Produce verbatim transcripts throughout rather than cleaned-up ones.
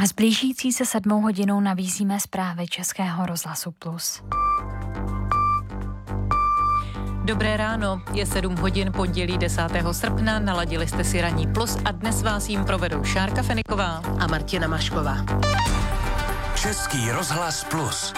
A s blížící se sedmou hodinou nabízíme zprávy Českého rozhlasu Plus. Dobré ráno, je sedm hodin, pondělí desátého srpna, naladili jste si ranní Plus a dnes vás jim provedou Šárka Feniková a Martina Mašková. Český rozhlas Plus.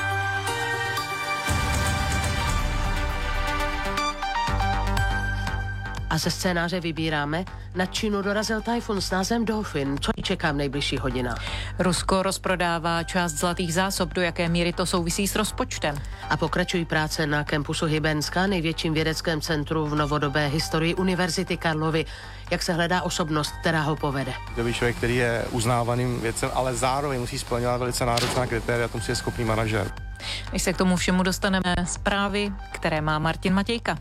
A ze scénáře vybíráme, na Čínu dorazil tajfun s názvem Dolphin. Co ji čeká v nejbližší hodinách? Rusko rozprodává část zlatých zásob, do jaké míry to souvisí s rozpočtem. A pokračují práce na kampusu Hybenská, největším vědeckém centru v novodobé historii Univerzity Karlovy. Jak se hledá osobnost, která ho povede? To je člověk, který je uznávaným vědcem, ale zároveň musí splňovat velice náročná kritéria, tomu je schopný manažer. Než se k tomu všemu dostaneme, zprávy, které má Martin Matějka.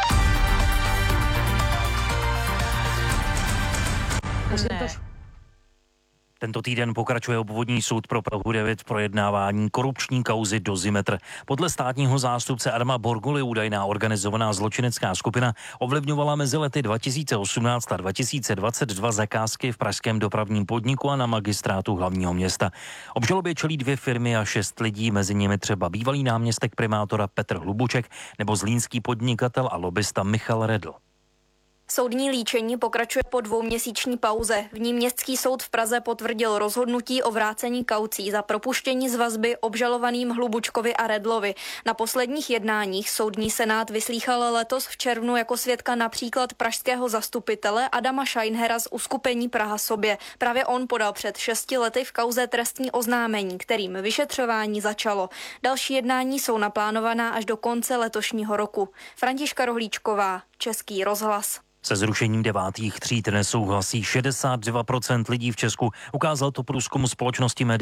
Ne. Tento týden pokračuje obvodní soud pro Prahu devět v projednávání korupční kauzy Dozimetr. Podle státního zástupce Adama Borguly údajná organizovaná zločinecká skupina ovlivňovala mezi lety dva tisíce osmnáct a dva tisíce dvacet dva zakázky v pražském dopravním podniku a na magistrátu hlavního města. Obžalobě čelí dvě firmy a šest lidí, mezi nimi třeba bývalý náměstek primátora Petr Hlubuček nebo zlínský podnikatel a lobista Michal Redl. Soudní líčení pokračuje po dvouměsíční pauze. V ní městský soud v Praze potvrdil rozhodnutí o vrácení kaucí za propuštění z vazby obžalovaným Hlubučkovi a Redlovi. Na posledních jednáních soudní senát vyslýchal letos v červnu jako svědka například pražského zastupitele Adama Scheinhera z uskupení Praha sobě. Právě on podal před šesti lety v kauze trestní oznámení, kterým vyšetřování začalo. Další jednání jsou naplánovaná až do konce letošního roku. Františka Rohlíčková, Český rozhlas. Se zrušením devátých tříd nesouhlasí šedesát dva procent lidí v Česku. Ukázal to průzkum společnosti Media.